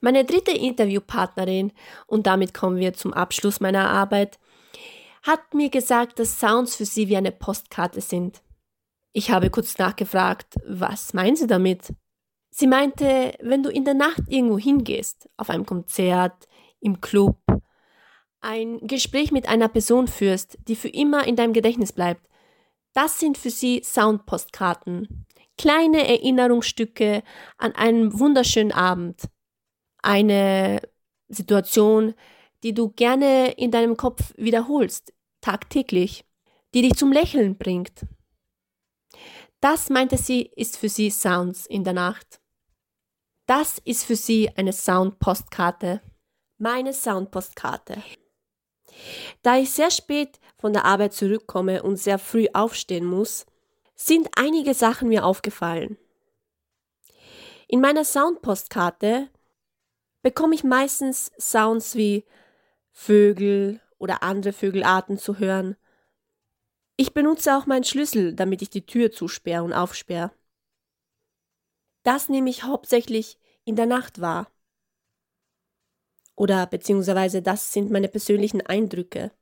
Meine dritte Interviewpartnerin, und damit kommen wir zum Abschluss meiner Arbeit, hat mir gesagt, dass Sounds für sie wie eine Postkarte sind. Ich habe kurz nachgefragt, was meinen Sie damit? Sie meinte, wenn du in der Nacht irgendwo hingehst, auf einem Konzert, im Club, ein Gespräch mit einer Person führst, die für immer in deinem Gedächtnis bleibt, das sind für sie Soundpostkarten. Kleine Erinnerungsstücke an einen wunderschönen Abend. Eine Situation, die du gerne in deinem Kopf wiederholst, tagtäglich, die dich zum Lächeln bringt. Das, meinte sie, ist für sie Sounds in der Nacht. Das ist für sie eine Soundpostkarte. Meine Soundpostkarte. Da ich sehr spät von der Arbeit zurückkomme und sehr früh aufstehen muss, sind einige Sachen mir aufgefallen. In meiner Soundpostkarte bekomme ich meistens Sounds wie Vögel oder andere Vögelarten zu hören. Ich benutze auch meinen Schlüssel, damit ich die Tür zusperre und aufsperre. Das nehme ich hauptsächlich in der Nacht wahr. Oder beziehungsweise das sind meine persönlichen Eindrücke.